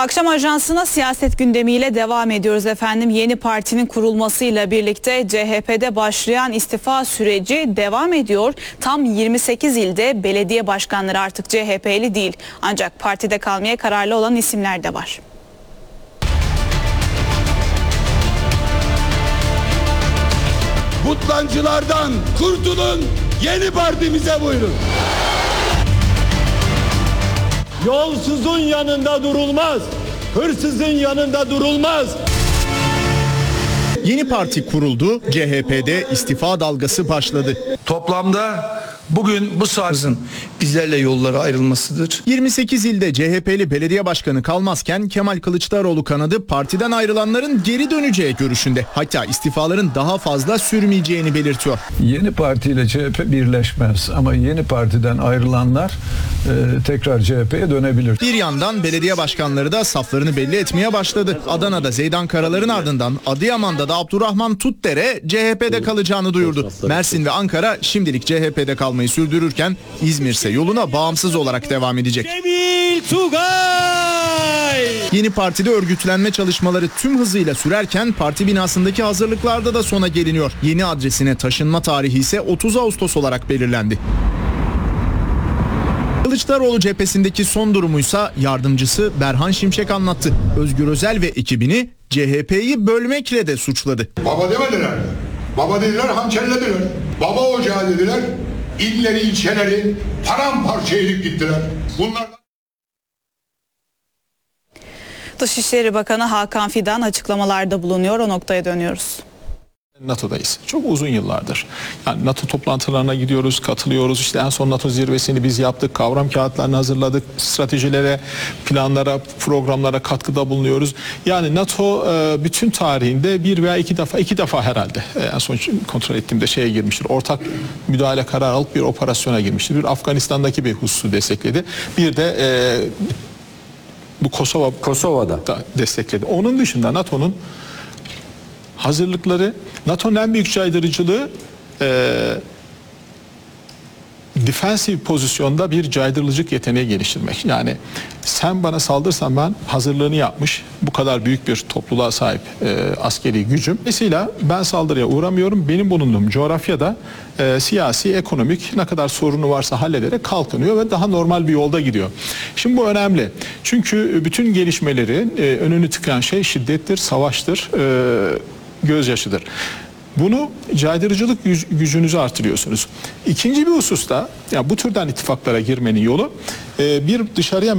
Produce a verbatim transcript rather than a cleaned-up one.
Akşam ajansına siyaset gündemiyle devam ediyoruz efendim. Yeni partinin kurulmasıyla birlikte C H P'de başlayan istifa süreci devam ediyor. Tam yirmi sekiz ilde belediye başkanları artık C H P'li değil. Ancak partide kalmaya kararlı olan isimler de var. Butlancılardan kurtulun, yeni partimize buyurun. Yolsuzun yanında durulmaz, hırsızın yanında durulmaz. Yeni parti kuruldu, C H P'de istifa dalgası başladı. Toplamda bugün bu saatin bizlerle yollara ayrılmasıdır. yirmi sekiz ilde C H P'li belediye başkanı kalmazken Kemal Kılıçdaroğlu kanadı partiden ayrılanların geri döneceği görüşünde. Hatta istifaların daha fazla sürmeyeceğini belirtiyor. Yeni partiyle C H P birleşmez ama yeni partiden ayrılanlar e, tekrar C H P'ye dönebilir. Bir yandan belediye başkanları da saflarını belli etmeye başladı. Adana'da Zeydan Karalar'ın ardından Adıyaman'da da Abdurrahman Tutdere C H P'de kalacağını duyurdu. Mersin ve Ankara şimdilik C H P'de kalmayı sürdürürken İzmir ise yoluna bağımsız olarak devam edecek. Cemil Tugay! Yeni partide örgütlenme çalışmaları tüm hızıyla sürerken parti binasındaki hazırlıklarda da sona geliniyor. Yeni adresine taşınma tarihi ise otuz Ağustos olarak belirlendi. Kılıçdaroğlu cephesindeki son durumuysa yardımcısı Berhan Şimşek anlattı. Özgür Özel ve ekibini C H P'yi bölmekle de suçladı. Baba demediler. Baba dediler, hançerlediler. Baba ocağı dediler. İlleri, ilçeleri paramparça edip gittiler. Bunlar... Dışişleri Bakanı Hakan Fidan açıklamalarda bulunuyor. O noktaya dönüyoruz. NATO'dayız. Çok uzun yıllardır. Yani NATO toplantılarına gidiyoruz, katılıyoruz. İşte en son NATO zirvesini biz yaptık. Kavram kağıtlarını hazırladık. Stratejilere, planlara, programlara katkıda bulunuyoruz. Yani NATO bütün tarihinde bir veya iki defa, iki defa herhalde en son kontrol ettiğimde şeye girmiştir. Ortak müdahale kararı alıp bir operasyona girmiştir. Bir Afganistan'daki bir hususu destekledi. Bir de e, bu Kosova Kosova'da da destekledi. Onun dışında NATO'nun hazırlıkları, NATO'nun en büyük caydırıcılığı e, defensive pozisyonda bir caydırıcılık yeteneği geliştirmek. Yani sen bana saldırsan ben hazırlığını yapmış, bu kadar büyük bir topluluğa sahip e, askeri gücüm. Dolayısıyla ben saldırıya uğramıyorum. Benim bulunduğum coğrafyada e, siyasi, ekonomik ne kadar sorunu varsa hallederek kalkınıyor ve daha normal bir yolda gidiyor. Şimdi bu önemli. Çünkü bütün gelişmelerin e, önünü tıkayan şey şiddettir, savaştır, e, gözyaşıdır. Bunu caydırıcılık gücünüzü artırıyorsunuz. İkinci bir hususta, ya bu türden ittifaklara girmenin yolu e, bir dışarıya